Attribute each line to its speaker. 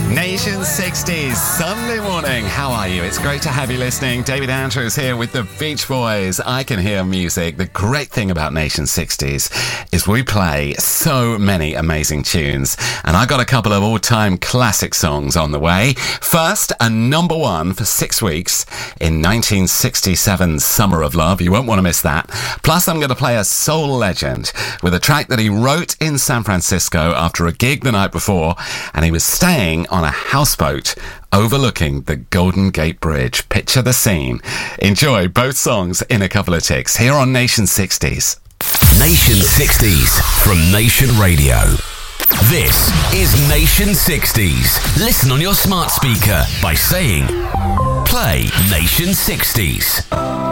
Speaker 1: Nation 60s, Sunday morning. How are you? It's great to have you listening. David Andrews here with the Beach Boys. I Can Hear Music. The great thing about Nation 60s is we play so many amazing tunes. And I got a couple of all-time classic songs on the way. First, a number one for 6 weeks in 1967's Summer of Love. You won't want to miss that. Plus, I'm going to play a soul legend with a track that he wrote in San Francisco after a gig the night before, and he was staying on a houseboat overlooking the Golden Gate Bridge. Picture the scene. Enjoy both songs in a couple of ticks here on Nation 60s.
Speaker 2: Nation 60s from Nation Radio. This is Nation 60s. Listen on your smart speaker by saying, play Nation 60s.